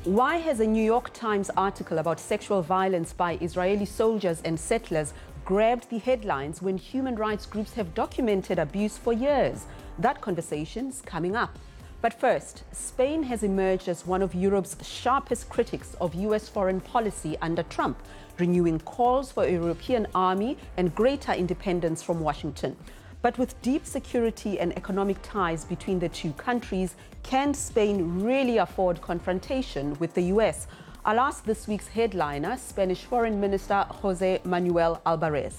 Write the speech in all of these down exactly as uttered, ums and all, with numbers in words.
Why has a New York Times article about sexual violence by Israeli soldiers and settlers grabbed the headlines when human rights groups have documented abuse for years? That conversation's coming up. But first, Spain has emerged as one of Europe's sharpest critics of U S foreign policy under Trump, renewing calls for a European army and greater independence from Washington. But with deep security and economic ties between the two countries, can Spain really afford confrontation with the U S? I'll ask this week's headliner, Spanish Foreign Minister José Manuel Álvarez.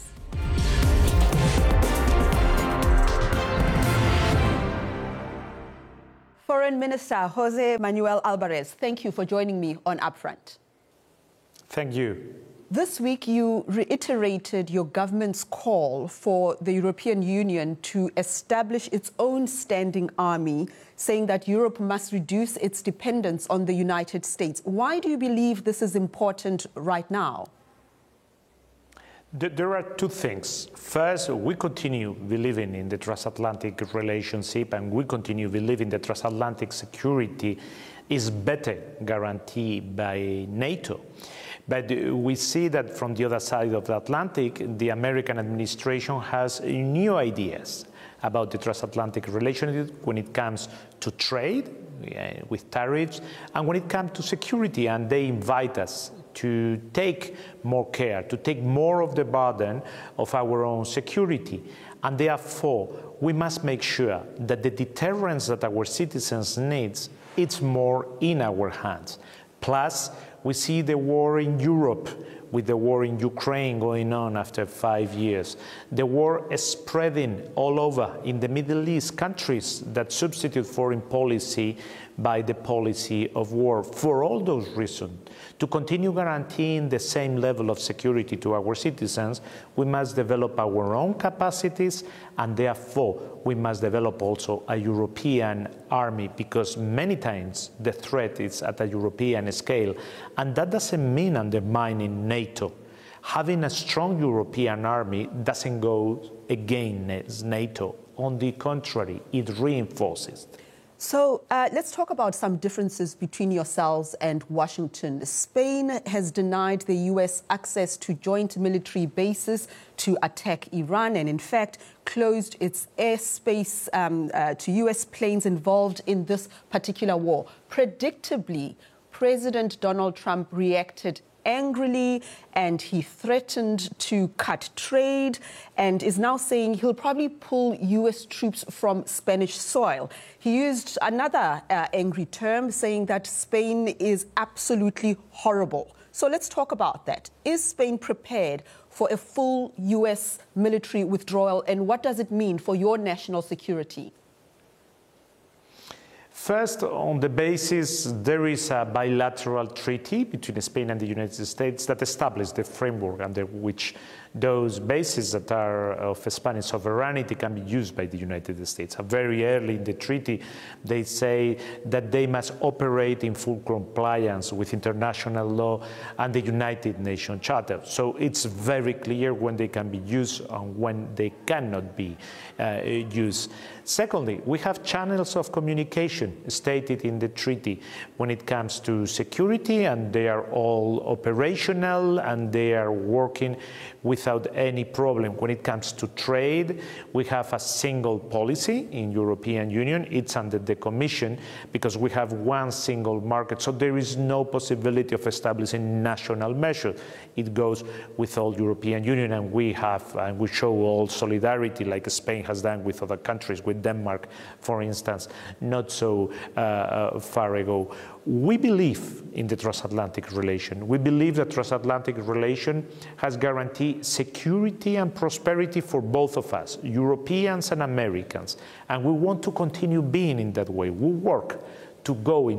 Foreign Minister José Manuel Álvarez, thank you for joining me on Upfront. Thank you. This week, you reiterated your government's call for the European Union to establish its own standing army, saying that Europe must reduce its dependence on the United States. Why do you believe this is important right now? There are two things. First, we continue believing in the transatlantic relationship, and we continue believing that transatlantic security is better guaranteed by NATO. But we see that from the other side of the Atlantic, the American administration has new ideas about the transatlantic relationship when it comes to trade, uh, with tariffs, and when it comes to security, and they invite us to take more care, to take more of the burden of our own security. And therefore, we must make sure that the deterrence that our citizens need, it's more in our hands. Plus, we see the war in Europe, with the war in Ukraine going on after five years. The war is spreading all over in the Middle East, countries that substitute foreign policy by the policy of war. For all those reasons, to continue guaranteeing the same level of security to our citizens, we must develop our own capacities, and therefore we must develop also a European army, because many times the threat is at a European scale, and that doesn't mean undermining NATO. Having a strong European army doesn't go against NATO. On the contrary, it reinforces. So uh, let's talk about some differences between yourselves and Washington. Spain has denied the U S access to joint military bases to attack Iran, and in fact closed its airspace um, uh, to U S planes involved in this particular war. Predictably, President Donald Trump reacted angrily, and he threatened to cut trade, and is now saying he'll probably pull U S troops from Spanish soil. He used another uh, angry term, saying that Spain is absolutely horrible. So let's talk about that. Is Spain prepared for a full U S military withdrawal, and what does it mean for your national security? First, on the basis, there is a bilateral treaty between Spain and the United States that establishes the framework under which those bases that are of Spanish sovereignty can be used by the United States. Very early in the treaty, they say that they must operate in full compliance with international law and the United Nations Charter. So it's very clear when they can be used and when they cannot be uh, used. Secondly, we have channels of communication stated in the treaty when it comes to security, and they are all operational and they are working without any problem. When it comes to trade, we have a single policy in European Union. It's under the Commission because we have one single market. So there is no possibility of establishing national measures. It goes with all European Union, and we have, and we show all solidarity like Spain has done with other countries, with Denmark, for instance, not so uh, uh, far ago. We believe in the transatlantic relation. We believe that transatlantic relation has guaranteed security and prosperity for both of us, Europeans and Americans. And we want to continue being in that way. We work to go in